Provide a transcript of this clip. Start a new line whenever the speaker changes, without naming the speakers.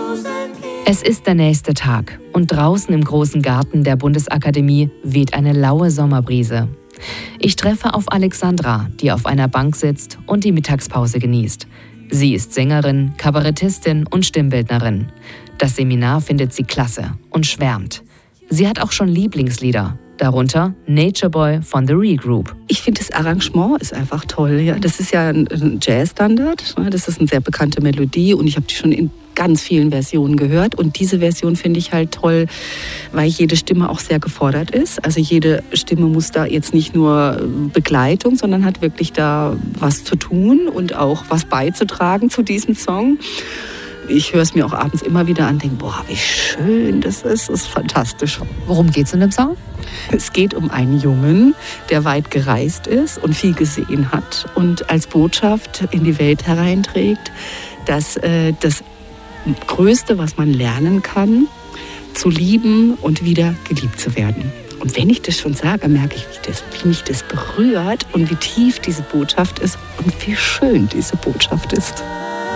Es ist der nächste Tag und draußen im großen Garten der Bundesakademie weht eine laue Sommerbrise. Ich treffe auf Alexandra, die auf einer Bank sitzt und die Mittagspause genießt. Sie ist Sängerin, Kabarettistin und Stimmbildnerin. Das Seminar findet sie klasse und schwärmt. Sie hat auch schon Lieblingslieder, darunter Nature Boy von The Regroup.
Ich finde, das Arrangement ist einfach toll. Ja. Das ist ja ein Jazzstandard. Das ist eine sehr bekannte Melodie und ich habe die schon in ganz vielen Versionen gehört. Und diese Version finde ich halt toll, weil jede Stimme auch sehr gefordert ist. Also jede Stimme muss da jetzt nicht nur Begleitung, sondern hat wirklich da was zu tun und auch was beizutragen zu diesem Song. Ich höre es mir auch abends immer wieder an und denke, boah, wie schön das ist. Das ist fantastisch.
Worum geht's in dem Song?
Es geht um einen Jungen, der weit gereist ist und viel gesehen hat und als Botschaft in die Welt hereinträgt, dass das Größte, was man lernen kann, zu lieben und wieder geliebt zu werden. Und wenn ich das schon sage, merke ich, wie mich das berührt und wie tief diese Botschaft ist und wie schön diese Botschaft ist.